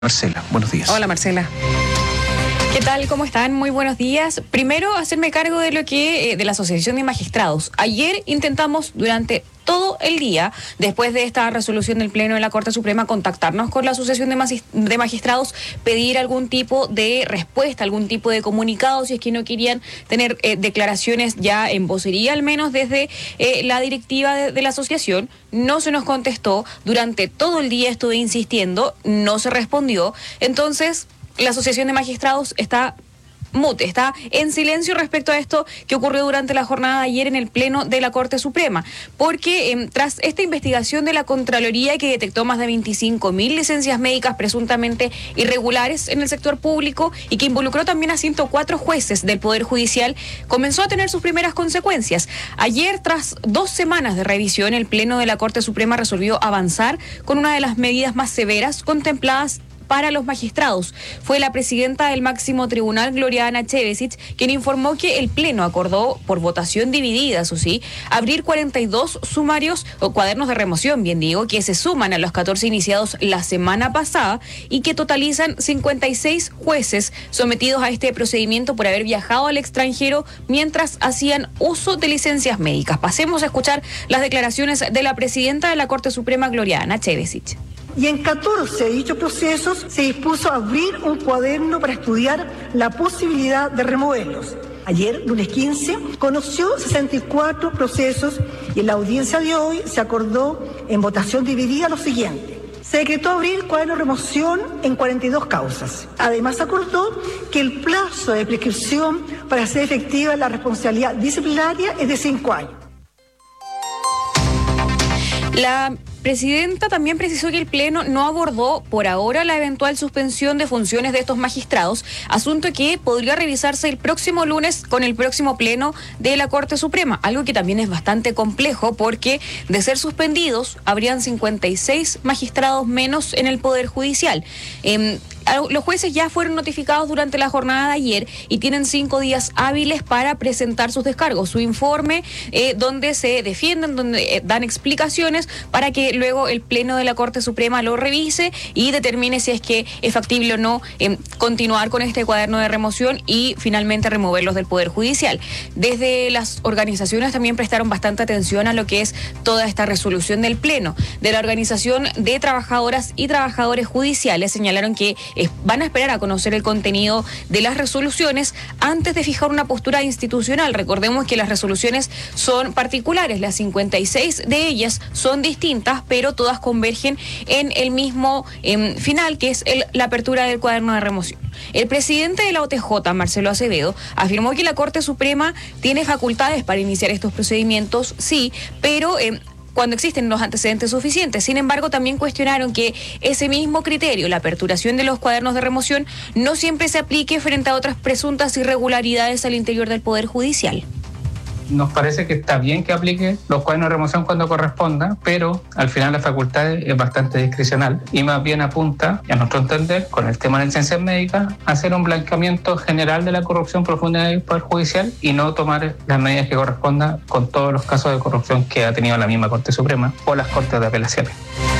Marcela, buenos días. Hola, Marcela. ¿Qué tal? ¿Cómo están? Muy buenos días. Primero, hacerme cargo de lo que de la Asociación de Magistrados. Ayer intentamos durante todo el día, después de esta resolución del Pleno de la Corte Suprema, contactarnos con la Asociación de Magistrados, pedir algún tipo de respuesta, algún tipo de comunicado, si es que no querían tener declaraciones ya en vocería, al menos desde la directiva de la asociación. No se nos contestó. Durante todo el día estuve insistiendo, no se respondió. Entonces, la Asociación de Magistrados está mute, está en silencio respecto a esto que ocurrió durante la jornada de ayer en el Pleno de la Corte Suprema, porque tras esta investigación de la Contraloría que detectó más de 25.000 licencias médicas presuntamente irregulares en el sector público y que involucró también a 104 jueces del Poder Judicial, comenzó a tener sus primeras consecuencias. Ayer, tras 2 semanas de revisión, el Pleno de la Corte Suprema resolvió avanzar con una de las medidas más severas contempladas para los magistrados. Fue la presidenta del máximo tribunal, Gloriana Chevesic, quien informó que el Pleno acordó, por votación dividida, eso sí, abrir 42 sumarios o cuadernos de remoción, bien digo, que se suman a los 14 iniciados la semana pasada y que totalizan 56 jueces sometidos a este procedimiento por haber viajado al extranjero mientras hacían uso de licencias médicas. Pasemos a escuchar las declaraciones de la presidenta de la Corte Suprema, Gloriana Chevesic. Y en 14 de dichos procesos se dispuso a abrir un cuaderno para estudiar la posibilidad de removerlos. Ayer, lunes 15, conoció 64 procesos y en la audiencia de hoy se acordó en votación dividida lo siguiente. Se decretó abrir cuaderno de remoción en 42 causas. Además, acordó que el plazo de prescripción para hacer efectiva la responsabilidad disciplinaria es de 5 años. La presidenta también precisó que el Pleno no abordó por ahora la eventual suspensión de funciones de estos magistrados, asunto que podría revisarse el próximo lunes con el próximo Pleno de la Corte Suprema, algo que también es bastante complejo porque de ser suspendidos habrían 56 magistrados menos en el Poder Judicial. Los jueces ya fueron notificados durante la jornada de ayer y tienen 5 días hábiles para presentar sus descargos, su informe, donde se defienden, donde dan explicaciones para que luego el Pleno de la Corte Suprema lo revise y determine si es que es factible o no continuar con este cuaderno de remoción y finalmente removerlos del Poder Judicial. Desde las organizaciones también prestaron bastante atención a lo que es toda esta resolución del Pleno. De la Organización de Trabajadoras y Trabajadores Judiciales señalaron que van a esperar a conocer el contenido de las resoluciones antes de fijar una postura institucional. Recordemos que las resoluciones son particulares, las 56 de ellas son distintas, pero todas convergen en el mismo final, que es la apertura del cuaderno de remoción. El presidente de la OTJ, Marcelo Acevedo, afirmó que la Corte Suprema tiene facultades para iniciar estos procedimientos, sí, pero cuando existen los antecedentes suficientes. Sin embargo, también cuestionaron que ese mismo criterio, la aperturación de los cuadernos de remoción, no siempre se aplique frente a otras presuntas irregularidades al interior del Poder Judicial. Nos parece que está bien que aplique los cuadernos de remoción cuando corresponda, pero al final la facultad es bastante discrecional y más bien apunta, a nuestro entender, con el tema de licencias médicas, a hacer un blanqueamiento general de la corrupción profunda del Poder Judicial y no tomar las medidas que correspondan con todos los casos de corrupción que ha tenido la misma Corte Suprema o las Cortes de Apelaciones.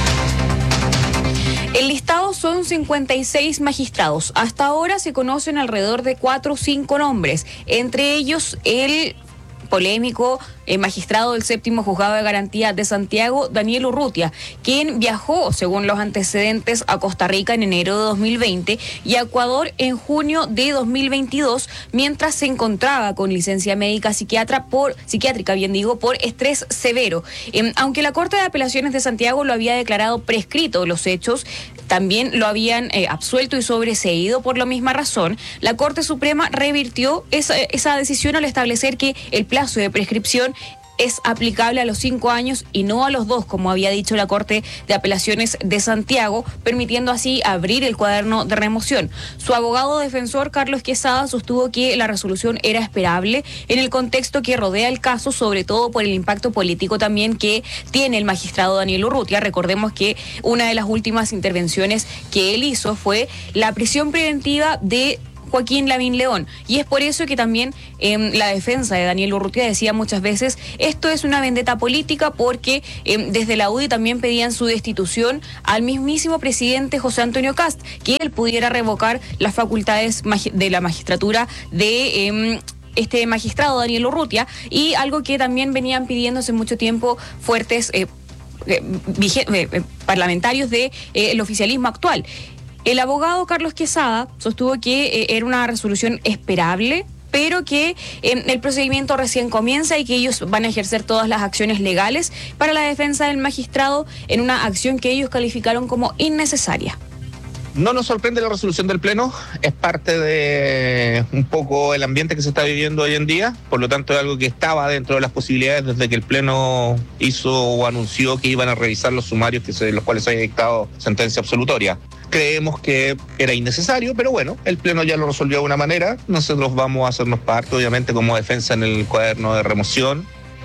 El listado son 56 magistrados. Hasta ahora se conocen alrededor de 4 o 5 nombres, entre ellos el polémico magistrado del 7º Juzgado de Garantía de Santiago, Daniel Urrutia, quien viajó, según los antecedentes, a Costa Rica en enero de 2020 y a Ecuador en junio de 2022, mientras se encontraba con licencia médica psiquiátrica, por estrés severo. Aunque la Corte de Apelaciones de Santiago lo había declarado prescrito los hechos, también lo habían absuelto y sobreseído por la misma razón, la Corte Suprema revirtió esa decisión al establecer que el plazo de prescripción es aplicable a los 5 años y no a los 2, como había dicho la Corte de Apelaciones de Santiago, permitiendo así abrir el cuaderno de remoción. Su abogado defensor, Carlos Quesada, sostuvo que la resolución era esperable en el contexto que rodea el caso, sobre todo por el impacto político también que tiene el magistrado Daniel Urrutia. Recordemos que una de las últimas intervenciones que él hizo fue la prisión preventiva de Joaquín Lavín León. Y es por eso que también la defensa de Daniel Urrutia decía muchas veces, esto es una vendetta política, porque desde la UDI también pedían su destitución al mismísimo presidente José Antonio Kast, que él pudiera revocar las facultades de la magistratura de este magistrado Daniel Urrutia, y algo que también venían pidiendo hace mucho tiempo fuertes parlamentarios del oficialismo actual. El abogado Carlos Quesada sostuvo que era una resolución esperable, pero que el procedimiento recién comienza y que ellos van a ejercer todas las acciones legales para la defensa del magistrado en una acción que ellos calificaron como innecesaria. No nos sorprende la resolución del Pleno, es parte de un poco el ambiente que se está viviendo hoy en día, por lo tanto es algo que estaba dentro de las posibilidades desde que el Pleno hizo o anunció que iban a revisar los sumarios los cuales se había dictado sentencia absolutoria. Creemos que era innecesario, pero bueno, el Pleno ya lo resolvió de una manera, nosotros vamos a hacernos parte, obviamente, como defensa en el cuaderno de remoción.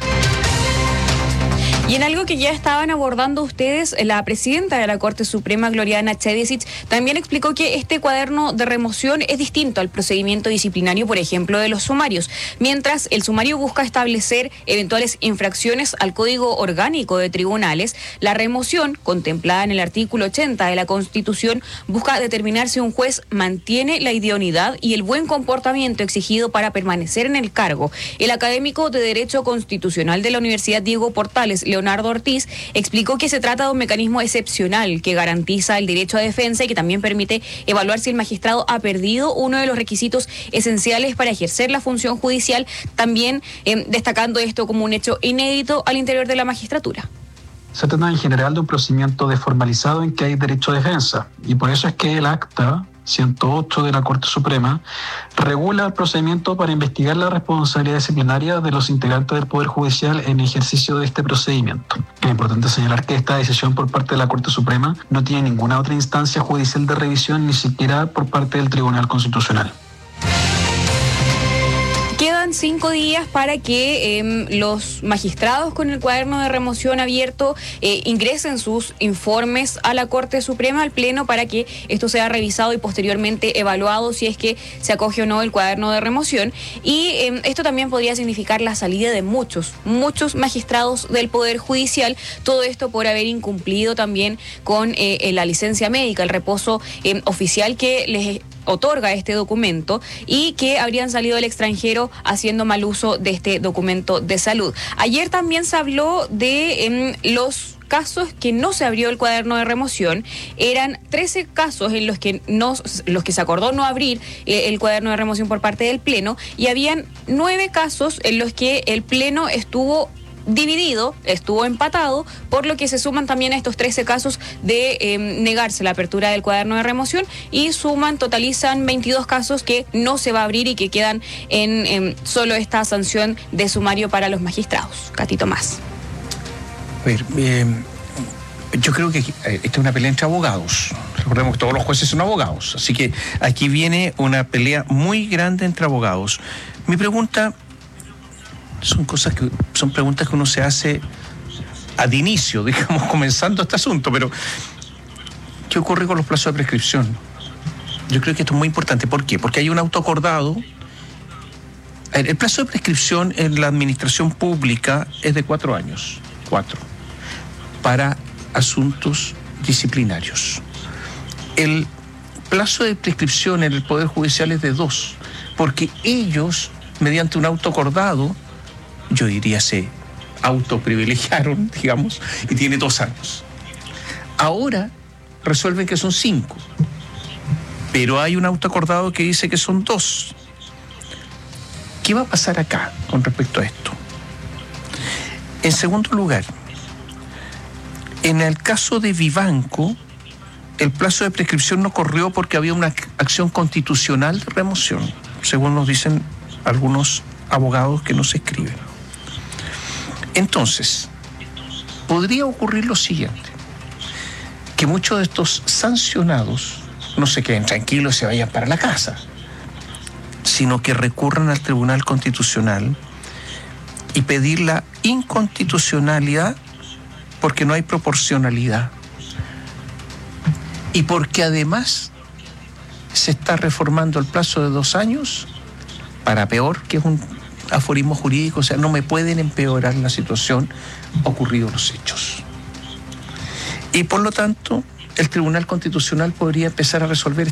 Y en algo que ya estaban abordando ustedes, la presidenta de la Corte Suprema, Gloriana Chedesic, también explicó que este cuaderno de remoción es distinto al procedimiento disciplinario, por ejemplo, de los sumarios. Mientras el sumario busca establecer eventuales infracciones al Código Orgánico de Tribunales, la remoción, contemplada en el artículo 80 de la Constitución, busca determinar si un juez mantiene la idoneidad y el buen comportamiento exigido para permanecer en el cargo. El académico de Derecho Constitucional de la Universidad Diego Portales, Leonardo Ortiz, explicó que se trata de un mecanismo excepcional que garantiza el derecho a defensa y que también permite evaluar si el magistrado ha perdido uno de los requisitos esenciales para ejercer la función judicial, también destacando esto como un hecho inédito al interior de la magistratura. Se trata en general de un procedimiento desformalizado en que hay derecho a defensa, y por eso es que el acta 108 de la Corte Suprema regula el procedimiento para investigar la responsabilidad disciplinaria de los integrantes del Poder Judicial en ejercicio de este procedimiento. Es importante señalar que esta decisión por parte de la Corte Suprema no tiene ninguna otra instancia judicial de revisión, ni siquiera por parte del Tribunal Constitucional. Quedan 5 días para que los magistrados con el cuaderno de remoción abierto ingresen sus informes a la Corte Suprema, al Pleno, para que esto sea revisado y posteriormente evaluado si es que se acoge o no el cuaderno de remoción. Y esto también podría significar la salida de muchos magistrados del Poder Judicial, todo esto por haber incumplido también con la licencia médica, el reposo oficial que les otorga este documento, y que habrían salido al extranjero haciendo mal uso de este documento de salud. Ayer también se habló de los casos que no se abrió el cuaderno de remoción. Eran 13 casos en los que se acordó no abrir el cuaderno de remoción por parte del Pleno, y habían 9 casos en los que el Pleno estuvo dividido, estuvo empatado, por lo que se suman también estos 13 casos de negarse la apertura del cuaderno de remoción, y totalizan 22 casos que no se va a abrir y que quedan en solo esta sanción de sumario para los magistrados. Catito más. A ver, yo creo que esta es una pelea entre abogados. Recordemos que todos los jueces son abogados, así que aquí viene una pelea muy grande entre abogados. Mi pregunta son preguntas que uno se hace ad inicio, digamos, comenzando este asunto, pero ¿qué ocurre con los plazos de prescripción? Yo creo que esto es muy importante. ¿Por qué? Porque hay un autoacordado. El plazo de prescripción en la administración pública es de 4 años. 4. Para asuntos disciplinarios. El plazo de prescripción en el Poder Judicial es de 2, porque ellos, mediante un autoacordado, yo diría se autoprivilegiaron, digamos, y tiene 2 años. Ahora resuelven que son 5, pero hay un autoacordado que dice que son 2. ¿Qué va a pasar acá con respecto a esto? En segundo lugar, en el caso de Vivanco, el plazo de prescripción no corrió porque había una acción constitucional de remoción, según nos dicen algunos abogados que nos escriben. Entonces, podría ocurrir lo siguiente, que muchos de estos sancionados no se queden tranquilos y se vayan para la casa, sino que recurran al Tribunal Constitucional y pedir la inconstitucionalidad porque no hay proporcionalidad y porque además se está reformando el plazo de 2 años para peor, que es un aforismo jurídico, o sea, no me pueden empeorar la situación ocurridos los hechos. Y por lo tanto, el Tribunal Constitucional podría empezar a resolver